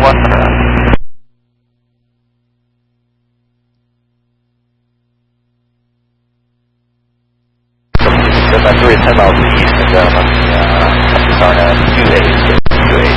10 miles to the east and on Susana 2A.